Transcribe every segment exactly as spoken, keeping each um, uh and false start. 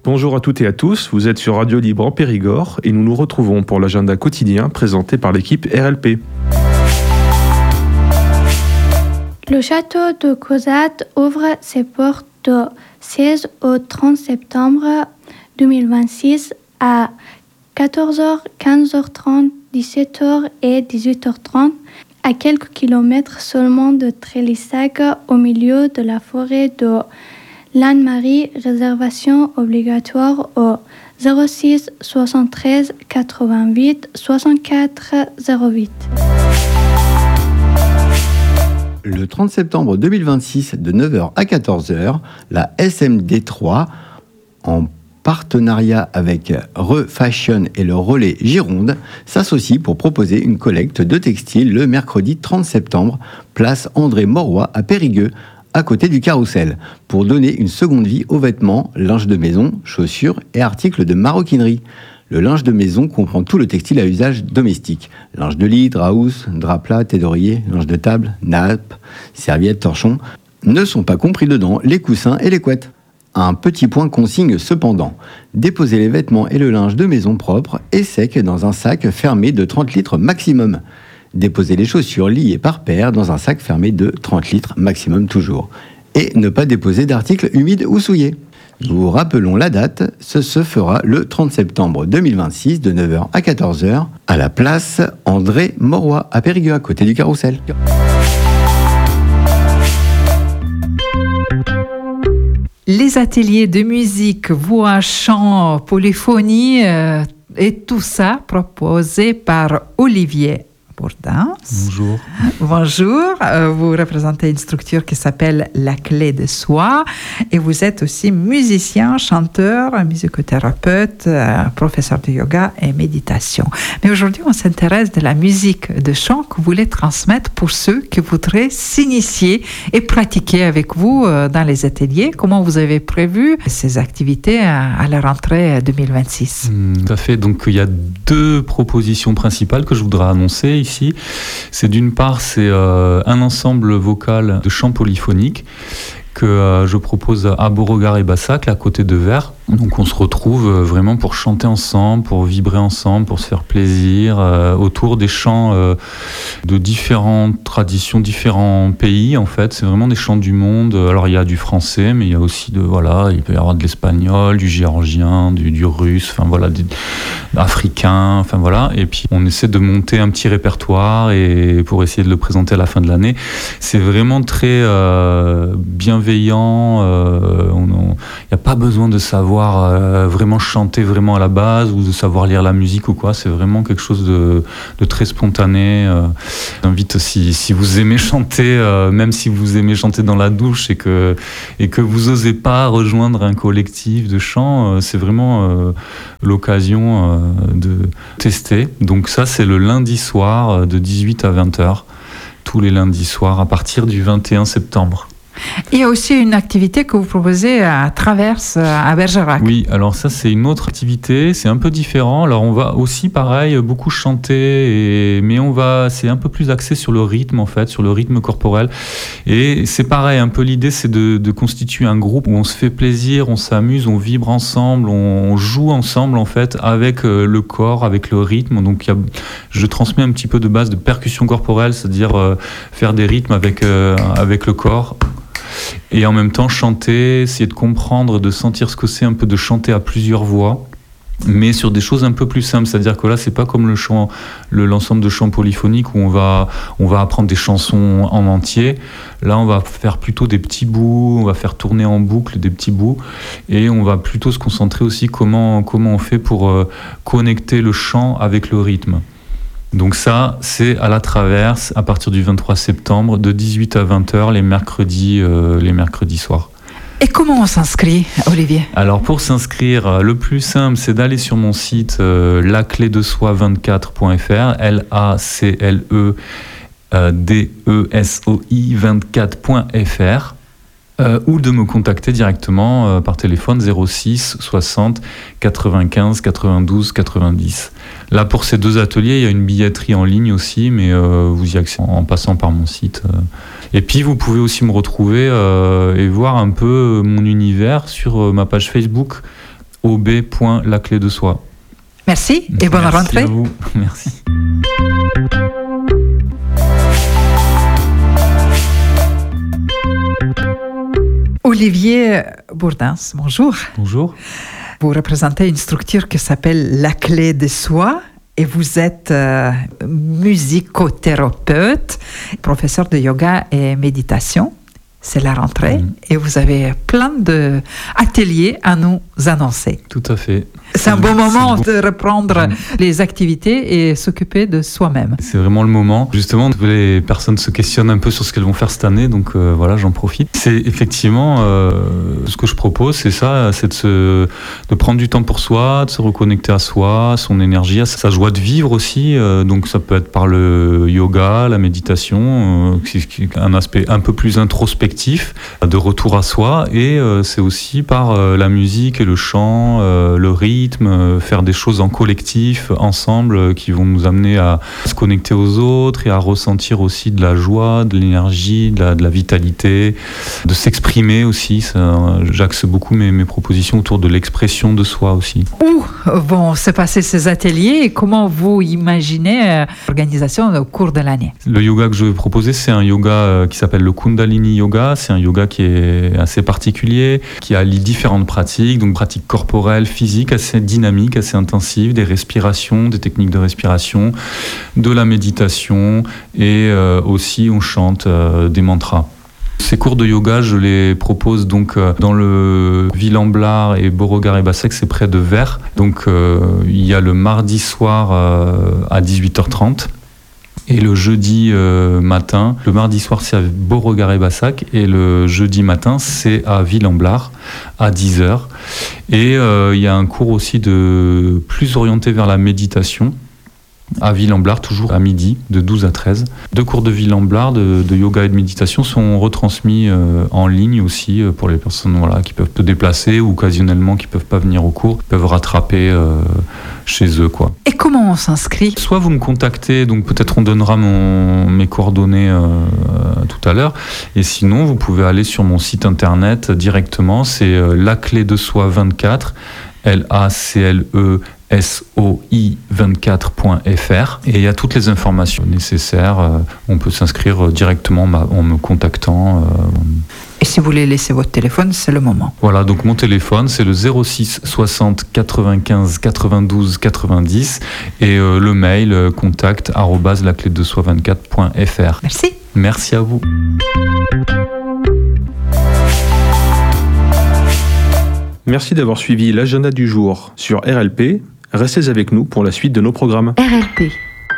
Bonjour à toutes et à tous, vous êtes sur Radio Libre en Périgord et nous nous retrouvons pour l'agenda quotidien présenté par l'équipe R L P. Le château de Caussade ouvre ses portes du seize au trente septembre deux mille vingt-six à quatorze heures, quinze heures trente, dix-sept heures et dix-huit heures trente à quelques kilomètres seulement de Trélissac au milieu de la forêt de l'Anne-Marie. Réservation obligatoire au zéro six soixante-treize quatre-vingt-huit soixante-quatre zéro huit. Le trente septembre deux mille vingt-six, de neuf heures à quatorze heures, la S M D trois, en partenariat avec Refashion et le Relais Gironde, s'associe pour proposer une collecte de textiles le mercredi trente septembre, place André Mauroy à Périgueux, à côté du Carrousel, pour donner une seconde vie aux vêtements, linge de maison, chaussures et articles de maroquinerie. Le linge de maison comprend tout le textile à usage domestique. Linge de lit, drap housse, drap plat, thé d'oreiller, linge de table, nappe, serviettes, torchons. Ne sont pas compris dedans les coussins et les couettes. Un petit point consigne cependant. Déposez les vêtements et le linge de maison propre et sec dans un sac fermé de trente litres maximum. Déposez les chaussures liées par paire dans un sac fermé de trente litres maximum toujours. Et ne pas déposer d'articles humides ou souillés. Nous vous rappelons la date, ce se fera le trente septembre deux mille vingt-six de neuf heures à quatorze heures à la place André Mauroy à Périgueux à côté du Carrousel. Les ateliers de musique, voix, chant, polyphonie euh, et tout ça proposé par Olivier Bourdin. Bonjour. Bonjour. Euh, vous représentez une structure qui s'appelle La Clé de Soi et vous êtes aussi musicien, chanteur, musicothérapeute, euh, professeur de yoga et méditation. Mais aujourd'hui, on s'intéresse de la musique de chant que vous voulez transmettre pour ceux qui voudraient s'initier et pratiquer avec vous euh, dans les ateliers. Comment vous avez prévu ces activités à, à la rentrée deux mille vingt-six? Mmh, tout à fait. Donc, il y a deux propositions principales que je voudrais annoncer ici. C'est d'une part, c'est euh, un ensemble vocal de chant polyphonique que euh, je propose à Beauregard et Bassac, à côté de Vers. Donc on se retrouve euh, vraiment pour chanter ensemble, pour vibrer ensemble, pour se faire plaisir, euh, autour des chants euh, de différentes traditions, différents pays en fait. C'est vraiment des chants du monde. Alors il y a du français, mais il y a aussi de, voilà, il peut y avoir de l'espagnol, du géorgien, du, du russe, enfin voilà, des, africain, enfin voilà. Et puis on essaie de monter un petit répertoire et pour essayer de le présenter à la fin de l'année. C'est vraiment très euh, bienveillant. Euh, il n'y a pas besoin de savoir Euh, vraiment chanter vraiment à la base ou de savoir lire la musique ou quoi. C'est vraiment quelque chose de, de très spontané. Euh, j'invite, si, si vous aimez chanter, euh, même si vous aimez chanter dans la douche et que, et que vous osez pas rejoindre un collectif de chant, euh, c'est vraiment euh, l'occasion euh, de tester. Donc ça, c'est le lundi soir de dix-huit à vingt heures, tous les lundis soirs à partir du vingt et un septembre. Il y a aussi une activité que vous proposez à Traverse, à Bergerac. Oui, alors ça c'est une autre activité, c'est un peu différent. Alors on va aussi pareil beaucoup chanter, et... mais on va, c'est un peu plus axé sur le rythme en fait, sur le rythme corporel. Et c'est pareil, un peu l'idée c'est de, de constituer un groupe où on se fait plaisir, on s'amuse, on vibre ensemble, on joue ensemble en fait avec le corps, avec le rythme. Donc il y a, je transmets un petit peu de base de percussion corporelle, c'est-à-dire euh, faire des rythmes avec, euh, avec le corps. Et en même temps chanter, essayer de comprendre, de sentir ce que c'est un peu de chanter à plusieurs voix, mais sur des choses un peu plus simples. C'est-à-dire que là, c'est pas comme le chant, le, l'ensemble de chants polyphoniques où on va, on va apprendre des chansons en entier. Là, on va faire plutôt des petits bouts, on va faire tourner en boucle des petits bouts, et on va plutôt se concentrer aussi comment, comment on fait pour euh, connecter le chant avec le rythme. Donc ça, c'est à la Traverse à partir du vingt-trois septembre de dix-huit à vingt heures les mercredis, euh, les mercredis soirs. Et comment on s'inscrit, Olivier ? Alors pour s'inscrire, le plus simple, c'est d'aller sur mon site euh, la clé de soi vingt-quatre point f r, L A C L E D E S O I vingt-quatre point f r. Euh, ou de me contacter directement euh, par téléphone zéro six soixante quatre-vingt-quinze quatre-vingt-douze quatre-vingt-dix. Là, pour ces deux ateliers, il y a une billetterie en ligne aussi, mais euh, vous y accédez en passant par mon site. Euh. Et puis, vous pouvez aussi me retrouver euh, et voir un peu mon univers sur euh, ma page Facebook o b point la clé de soi. Merci et bonne Merci rentrée. À vous. Merci. Olivier Bourdins, bonjour. Bonjour. Vous représentez une structure qui s'appelle La Clé de Soi et vous êtes euh, musicothérapeute, professeur de yoga et méditation. C'est la rentrée mmh. et vous avez plein d'ateliers à nous annoncer. Tout à fait. C'est un bon moment de reprendre mmh. les activités et s'occuper de soi-même. C'est vraiment le moment. Justement, les personnes se questionnent un peu sur ce qu'elles vont faire cette année, donc euh, voilà, j'en profite. C'est effectivement euh, ce que je propose, c'est ça, c'est de, se, de prendre du temps pour soi, de se reconnecter à soi, à son énergie, à sa joie de vivre aussi. Euh, donc ça peut être par le yoga, la méditation, euh, un aspect un peu plus introspectif, de retour à soi, et euh, c'est aussi par euh, la musique et le chant, euh, le rythme, euh, faire des choses en collectif, ensemble, euh, qui vont nous amener à se connecter aux autres et à ressentir aussi de la joie, de l'énergie, de la, de la vitalité, de s'exprimer aussi. Ça, j'axe beaucoup mes, mes propositions autour de l'expression de soi aussi. Où vont se passer ces ateliers et comment vous imaginez l'organisation au cours de l'année? Le yoga que je vais proposer, c'est un yoga qui s'appelle le Kundalini Yoga. C'est un yoga qui est assez particulier, qui allie différentes pratiques, donc pratiques corporelles, physiques, assez dynamiques, assez intensives, des respirations, des techniques de respiration, de la méditation, et euh, aussi on chante euh, des mantras. Ces cours de yoga, je les propose donc dans le Vill-en-Blars et Beauregard-et-Bassec, c'est près de Vers. Donc euh, il y a le mardi soir euh, à dix-huit heures trente. Et le jeudi euh, matin, le mardi soir c'est à Beauregard-et-Bassec et le jeudi matin c'est à Vill-en-Blars à dix heures. Et euh, il y a un cours aussi de plus orienté vers la méditation à Vill-en-Blars, toujours à midi, de douze à treize. Deux cours de Vill-en-Blars de, de yoga et de méditation sont retransmis euh, en ligne aussi euh, pour les personnes voilà, qui peuvent se déplacer ou occasionnellement qui ne peuvent pas venir au cours, peuvent rattraper euh, chez eux, quoi. Et comment on s'inscrit? Soit vous me contactez, donc peut-être on donnera mon, mes coordonnées euh, euh, tout à l'heure, et sinon vous pouvez aller sur mon site internet directement, c'est euh, la clé de soi vingt-quatre, L A C L E S O I vingt-quatre point F R, et il y a toutes les informations nécessaires. Euh, on peut s'inscrire directement en me contactant. Euh, Et si vous voulez laisser votre téléphone, c'est le moment. Voilà, donc mon téléphone, c'est le zéro six soixante quatre-vingt-quinze quatre-vingt-douze quatre-vingt-dix et euh, le mail euh, contact arobase la clé de soi vingt-quatre point F R. Merci. Merci à vous. Merci d'avoir suivi l'agenda du jour sur R L P. Restez avec nous pour la suite de nos programmes. R L P.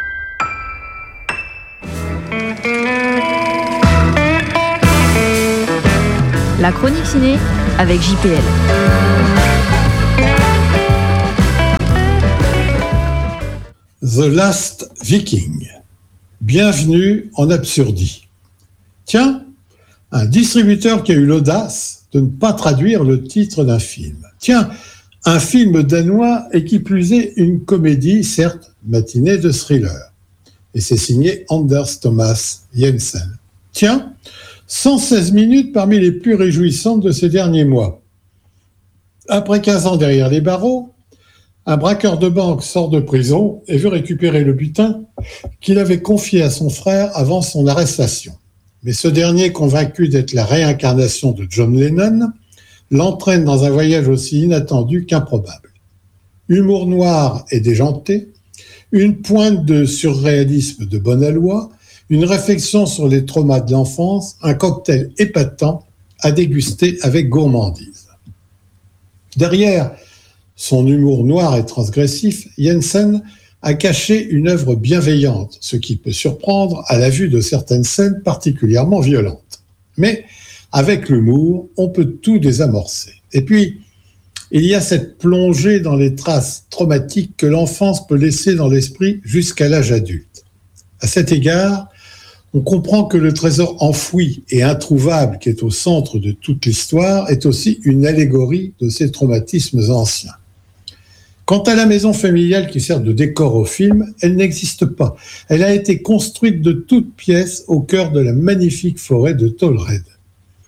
La chronique ciné avec J P L. The Last Viking. Bienvenue en Absurdie. Tiens, un distributeur qui a eu l'audace de ne pas traduire le titre d'un film. Tiens, un film danois et qui plus est une comédie, certes, matinée de thriller. Et c'est signé Anders Thomas Jensen. Tiens, cent seize minutes parmi les plus réjouissantes de ces derniers mois. Après quinze ans derrière les barreaux, un braqueur de banque sort de prison et veut récupérer le butin qu'il avait confié à son frère avant son arrestation. Mais ce dernier, convaincu d'être la réincarnation de John Lennon, l'entraîne dans un voyage aussi inattendu qu'improbable. Humour noir et déjanté, une pointe de surréalisme de bonne aloi, une réflexion sur les traumas de l'enfance, un cocktail épatant à déguster avec gourmandise. Derrière son humour noir et transgressif, Jensen a caché une œuvre bienveillante, ce qui peut surprendre à la vue de certaines scènes particulièrement violentes. Mais avec l'humour, on peut tout désamorcer. Et puis, il y a cette plongée dans les traces traumatiques que l'enfance peut laisser dans l'esprit jusqu'à l'âge adulte. À cet égard, on comprend que le trésor enfoui et introuvable qui est au centre de toute l'histoire est aussi une allégorie de ces traumatismes anciens. Quant à la maison familiale qui sert de décor au film, elle n'existe pas. Elle a été construite de toutes pièces au cœur de la magnifique forêt de Tolred.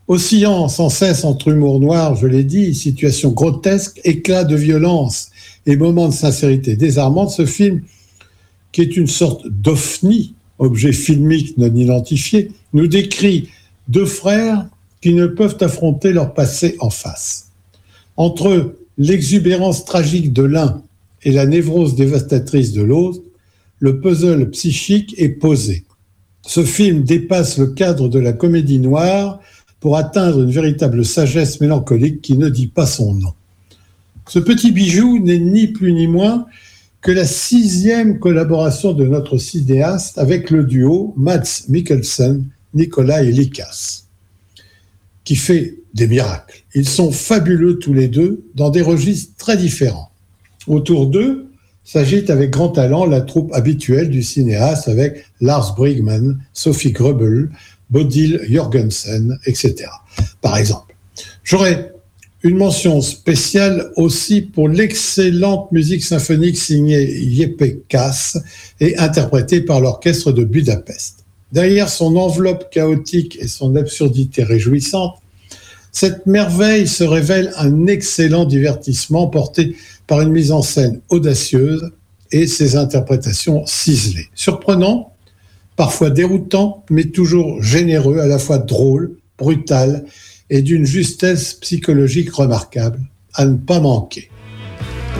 Oscillant sans cesse entre humour noir, je l'ai dit, situation grotesque, éclat de violence et moments de sincérité désarmante, ce film, qui est une sorte d'ovni, objet filmique non identifié, nous décrit deux frères qui ne peuvent affronter leur passé en face. Entre l'exubérance tragique de l'un et la névrose dévastatrice de l'autre, le puzzle psychique est posé. Ce film dépasse le cadre de la comédie noire pour atteindre une véritable sagesse mélancolique qui ne dit pas son nom. Ce petit bijou n'est ni plus ni moins que la sixième collaboration de notre cinéaste avec le duo Mads Mikkelsen, Nicolai Likas, qui fait des miracles. Ils sont fabuleux tous les deux dans des registres très différents. Autour d'eux s'agite avec grand talent la troupe habituelle du cinéaste avec Lars Brygmann, Sophie Gröbel, Bodil Jørgensen, et cetera. Par exemple, j'aurais une mention spéciale aussi pour l'excellente musique symphonique signée Jeppe Kass et interprétée par l'orchestre de Budapest. Derrière son enveloppe chaotique et son absurdité réjouissante, cette merveille se révèle un excellent divertissement porté par une mise en scène audacieuse et ses interprétations ciselées. Surprenant, parfois déroutant, mais toujours généreux, à la fois drôle, brutal et d'une justesse psychologique remarquable, à ne pas manquer.